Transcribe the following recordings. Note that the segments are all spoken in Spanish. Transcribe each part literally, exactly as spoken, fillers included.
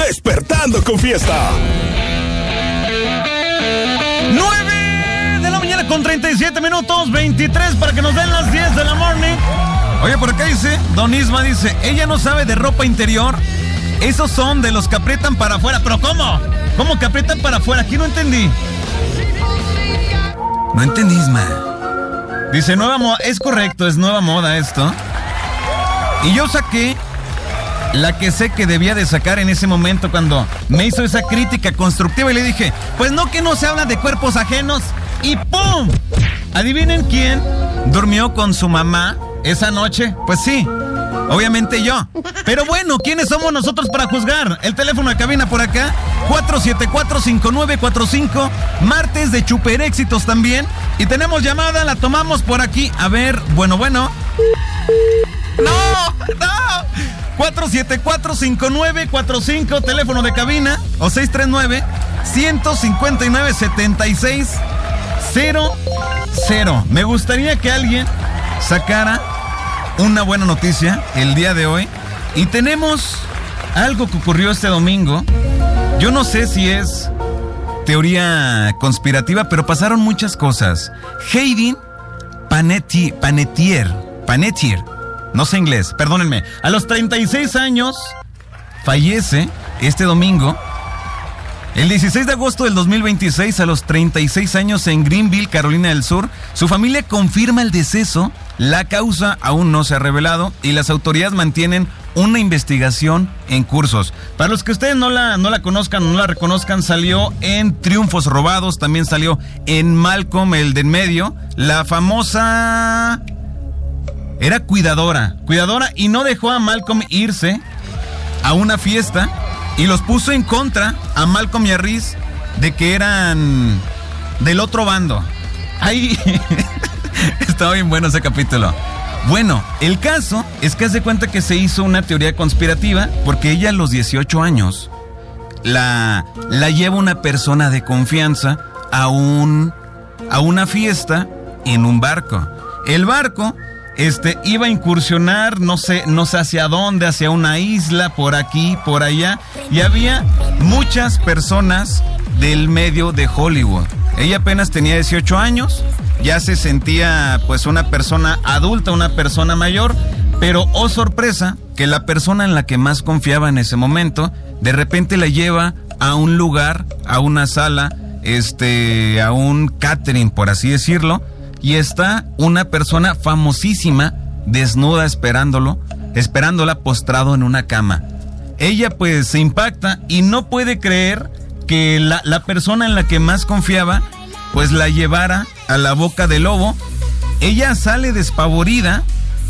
Despertando con Fiesta. nueve de la mañana con treinta y siete minutos, veintitrés para que nos den las diez de la morning. Oye, por acá dice, Don Isma dice, ella no sabe de ropa interior. Esos son de los que aprietan para afuera. ¿Pero cómo? ¿Cómo que aprietan para afuera? Aquí no entendí. No entendí, Isma. Dice, nueva moda. Es correcto, es nueva moda esto. Y yo saqué la que sé que debía de sacar en ese momento cuando me hizo esa crítica constructiva y le dije, pues no que no se habla de cuerpos ajenos. Y ¡pum! ¿Adivinen quién durmió con su mamá esa noche? Pues sí, obviamente yo. Pero bueno, ¿quiénes somos nosotros para juzgar? El teléfono de cabina por acá, cuatro siete cuatro, cinco nueve cuatro cinco. Martes de Chuper Éxitos también. Y tenemos llamada, la tomamos por aquí. A ver, bueno, bueno. ¡No! ¡No! cuatro siete cuatro, cinco nueve cuatro cinco, teléfono de cabina, o seis tres nueve, uno cinco nueve, siete seis cero cero. Me gustaría que alguien sacara una buena noticia el día de hoy. Y tenemos algo que ocurrió este domingo. Yo no sé si es teoría conspirativa, pero pasaron muchas cosas. Hayden Panettiere, Panettiere, Panettiere, no sé inglés, perdónenme. A los treinta y seis años fallece este domingo. El dieciséis de agosto del dos mil veintiséis, a los treinta y seis años, en Greenville, Carolina del Sur, su familia confirma el deceso. La causa aún no se ha revelado y las autoridades mantienen una investigación en cursos. Para los que ustedes no la, no la conozcan o no la reconozcan, salió en Triunfos Robados, también salió en Malcolm, el de en medio, la famosa... Era cuidadora, cuidadora y no dejó a Malcolm irse a una fiesta y los puso en contra a Malcolm y a Reese de que eran del otro bando. Ahí estaba bien bueno ese capítulo. Bueno, el caso es que hace cuenta que se hizo una teoría conspirativa porque ella a los dieciocho años la, la lleva una persona de confianza a, un, a una fiesta en un barco. El barco... Este, iba a incursionar, no sé, no sé hacia dónde, hacia una isla, por aquí, por allá. Y había muchas personas del medio de Hollywood. Ella apenas tenía dieciocho años, ya se sentía pues una persona adulta, una persona mayor. Pero, oh sorpresa, que la persona en la que más confiaba en ese momento, de repente la lleva a un lugar, a una sala, este, a un catering, por así decirlo. Y está una persona famosísima desnuda esperándolo, esperándola postrado en una cama. Ella pues se impacta y no puede creer que la, la persona en la que más confiaba pues la llevara a la boca del lobo. Ella sale despavorida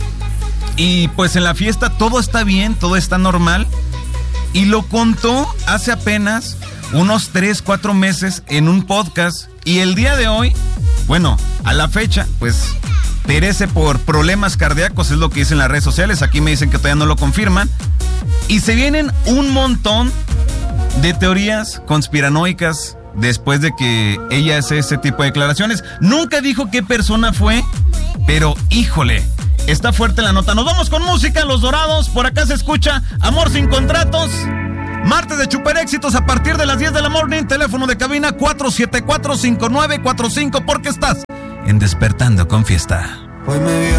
y pues en la fiesta todo está bien, todo está normal. Y lo contó hace apenas unos tres, cuatro meses en un podcast. Y el día de hoy, bueno, a la fecha, pues perece por problemas cardíacos, es lo que dicen las redes sociales. Aquí me dicen que todavía no lo confirman. Y se vienen un montón de teorías conspiranoicas después de que ella hace ese tipo de declaraciones. Nunca dijo qué persona fue, pero híjole, está fuerte la nota. Nos vamos con música, Los Dorados. Por acá se escucha Amor Sin Contratos. Martes de Chuper Éxitos a partir de las diez de la morning. Teléfono de cabina cuatro siete cuatro, cinco nueve cuatro cinco, porque estás en Despertando con Fiesta. Hoy me